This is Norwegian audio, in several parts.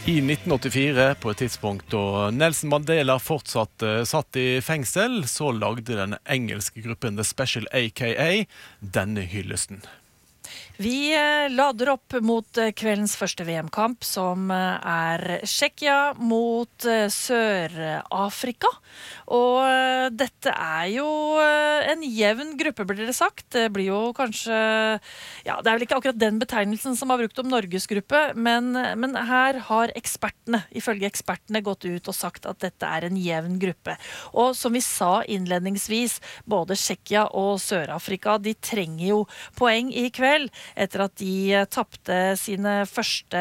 I 1984, på et tidspunkt da Nelson Mandela fortsatt satt i fengsel, så lagde den engelske gruppen The Special AKA denne hyllesten. Vi lader opp mot kveldens første VM-kamp, som Tsjekkia mot Sør-Afrika. Og dette jo en jevn gruppe, blir det sagt. Det blir jo kanskje... Ja, det vel ikke akkurat den betegnelsen som har brukt om Norges gruppe, men her har ekspertene, ifølge ekspertene, gått ut og sagt at dette en jevn gruppe. Og som vi sa innledningsvis, både Tsjekkia og Sør-Afrika, de trenger jo poeng i kveld, etter at de tappte sine første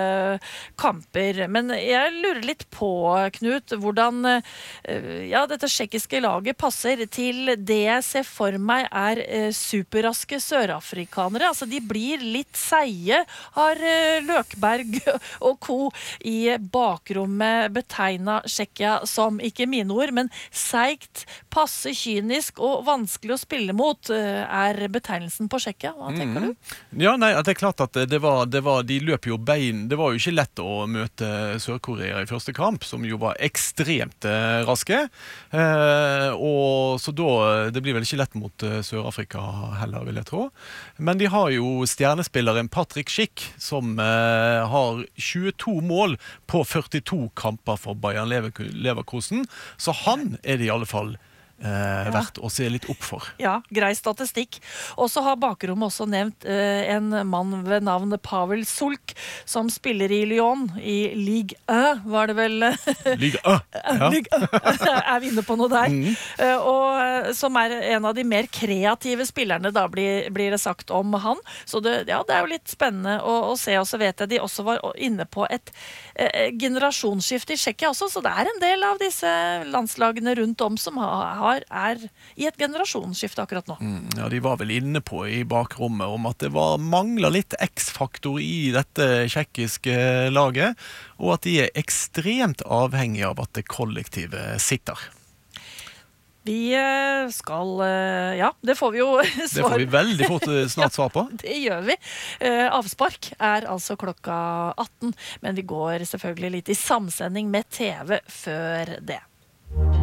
kamper. Men jeg lurer litt på, Knut, hvordan dette tsjekkiske laget passer til det jeg ser for meg superraske sørafrikanere. Altså, de blir litt seie, har Løkberg og co. i bakrommet betegnet Tsjekkia som, ikke mine ord, men seigt, passe kynisk og vanskelig å spille mot, betegnelsen på Tsjekkia. Hva tenker du? Ja, nei, det klart at de løp jo bein. Det var jo ikke lett å møte Sør-Korea i første kamp, som jo var ekstremt raske. Og så da, det blir vel ikke lett mot Sør-Afrika heller, vil jeg tro. Men de har jo stjernespilleren Patrick Schick, som har 22 mål på 42 kamper for Bayern Leverkusen. Så han det i alle fall verdt å se litt opp for. Ja, grei statistikk. Og så har bakrommet også nevnt en mann ved navn Pavel Sulk, som spiller i Lyon, i Ligue 1, var det vel? Ligue 1, ja. Ligue 1, vi inne på noe der. Og som en av de mer kreative spillerne, da blir det sagt om han. Så det jo litt spennende å se, og så vet jeg de også var inne på et generasjonsskifte i Tsjekkia også, så det en del av disse landslagene rundt om som i et generasjonsskifte akkurat nå. Ja, de var vel inne på i bakrommet om at det mangler litt X-faktor i dette tsjekkiske laget, og at de ekstremt avhengige av at det kollektivet sitter. Vi skal, det får vi jo svar. Det får vi veldig fort snart svar på. Det gjør vi. Avspark altså klokka 18, men vi går selvfølgelig litt i samsending med TV før det.